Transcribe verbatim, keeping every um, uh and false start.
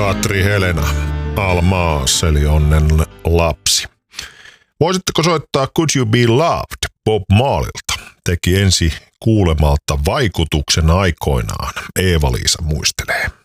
Katri Helena Almaas, eli onnen lapsi. Voisitteko soittaa Could You Be Loved Bob Marleylta? Teki ensi kuulemalta vaikutuksen aikoinaan, Eeva-Liisa muistelee.